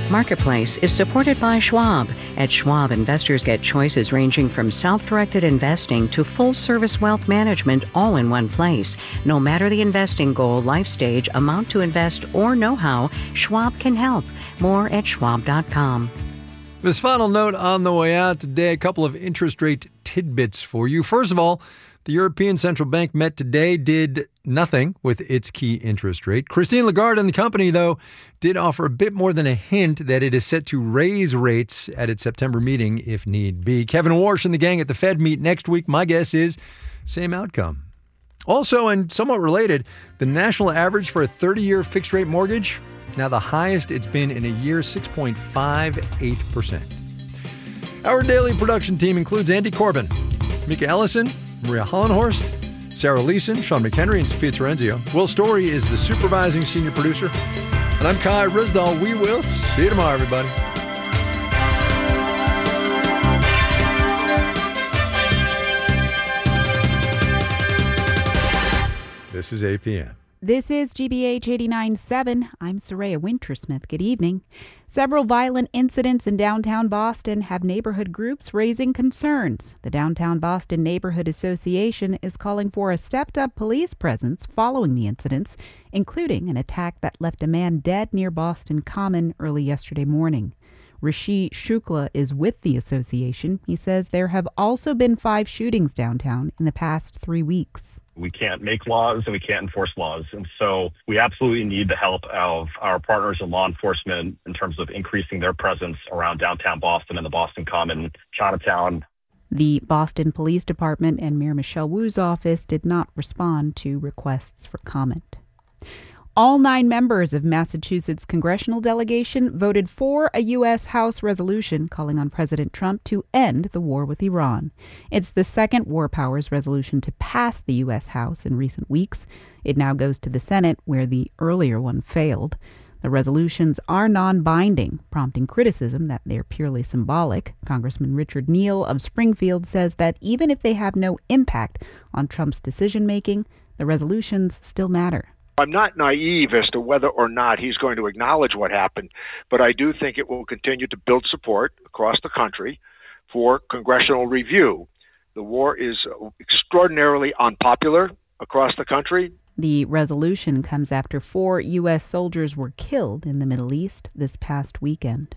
Marketplace is supported by Schwab. At Schwab, investors get choices ranging from self-directed investing to full-service wealth management all in one place. No matter the investing goal, life stage, amount to invest, or know-how, Schwab can help. More at schwab.com. This final note on the way out today, a couple of interest rate tidbits for you. First of all, the European Central Bank met today, did nothing with its key interest rate. Christine Lagarde and the company, though, did offer a bit more than a hint that it is set to raise rates at its September meeting if need be. Kevin Warsh and the gang at the Fed meet next week. My guess is same outcome. Also, and somewhat related, the national average for a 30-year fixed-rate mortgage, now the highest it's been in a year, 6.58%. Our daily production team includes Andy Corbin, Mika Ellison, Maria Hollenhorst, Sarah Leeson, Sean McHenry, and Sophia Terenzio. Will Story is the supervising senior producer. And I'm Kai Risdall. We will see you tomorrow, everybody. This is APM. This is GBH 89.7. I'm Soraya Wintersmith. Good evening. Several violent incidents in downtown Boston have neighborhood groups raising concerns. The Downtown Boston Neighborhood Association is calling for a stepped-up police presence following the incidents, including an attack that left a man dead near Boston Common early yesterday morning. Rishi Shukla is with the association. He says there have also been 5 shootings downtown in the past 3 weeks. We can't make laws and we can't enforce laws. And so we absolutely need the help of our partners in law enforcement in terms of increasing their presence around downtown Boston and the Boston Common, Chinatown. The Boston Police Department and Mayor Michelle Wu's office did not respond to requests for comment. All 9 members of Massachusetts' congressional delegation voted for a U.S. House resolution calling on President Trump to end the war with Iran. It's the second War Powers resolution to pass the U.S. House in recent weeks. It now goes to the Senate, where the earlier one failed. The resolutions are non-binding, prompting criticism that they're purely symbolic. Congressman Richard Neal of Springfield says that even if they have no impact on Trump's decision-making, the resolutions still matter. I'm not naive as to whether or not he's going to acknowledge what happened, but I do think it will continue to build support across the country for congressional review. The war is extraordinarily unpopular across the country. The resolution comes after 4 U.S. soldiers were killed in the Middle East this past weekend.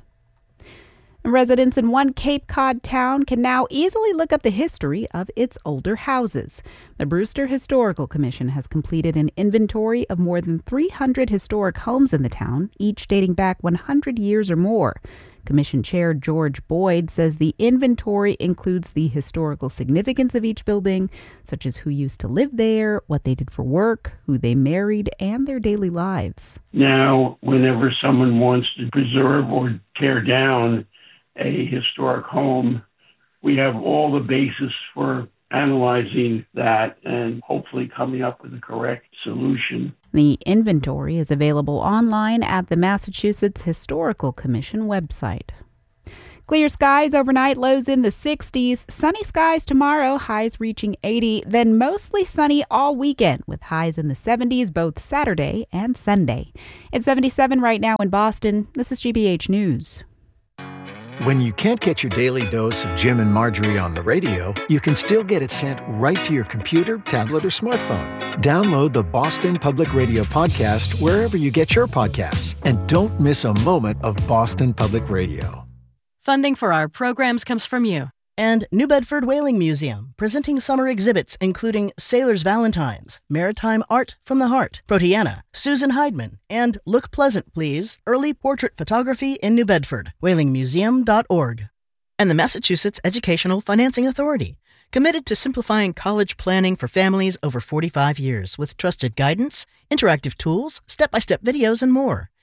Residents in one Cape Cod town can now easily look up the history of its older houses. The Brewster Historical Commission has completed an inventory of more than 300 historic homes in the town, each dating back 100 years or more. Commission Chair George Boyd says the inventory includes the historical significance of each building, such as who used to live there, what they did for work, who they married, and their daily lives. Now, whenever someone wants to preserve or tear down a historic home, we have all the basis for analyzing that and hopefully coming up with the correct solution. The inventory is available online at the Massachusetts Historical Commission website. Clear skies overnight, lows in the 60s. Sunny skies tomorrow, highs reaching 80. Then mostly sunny all weekend with highs in the 70s both Saturday and Sunday. It's 77 right now in Boston. This is GBH News. When you can't get your daily dose of Jim and Marjorie on the radio, you can still get it sent right to your computer, tablet, or smartphone. Download the Boston Public Radio podcast wherever you get your podcasts. And don't miss a moment of Boston Public Radio. Funding for our programs comes from you. And New Bedford Whaling Museum, presenting summer exhibits including Sailor's Valentines, Maritime Art from the Heart, Proteana, Susan Heidman, and Look Pleasant, Please, Early Portrait Photography in New Bedford, whalingmuseum.org. And the Massachusetts Educational Financing Authority, committed to simplifying college planning for families over 45 years with trusted guidance, interactive tools, step-by-step videos, and more.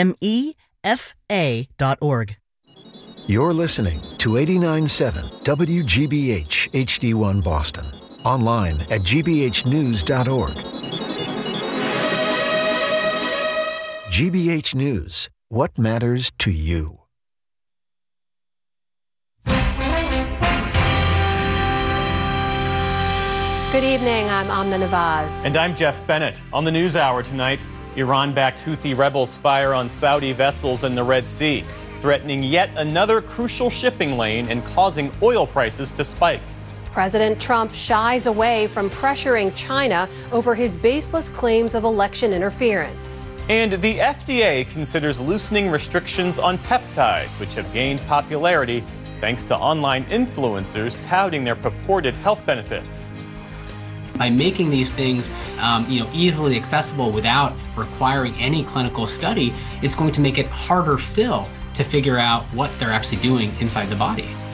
MEFA.org. You're listening to 89.7 WGBH HD1 Boston. Online at gbhnews.org. GBH News. What matters to you? Good evening, I'm Amna Nawaz. And I'm Jeff Bennett. On the NewsHour tonight, Iran-backed Houthi rebels fire on Saudi vessels in the Red Sea. threatening yet another crucial shipping lane and causing oil prices to spike. President Trump shies away from pressuring China over his baseless claims of election interference. And the FDA considers loosening restrictions on peptides, which have gained popularity thanks to online influencers touting their purported health benefits. By making these things easily accessible without requiring any clinical study, it's going to make it harder still to figure out what they're actually doing inside the body.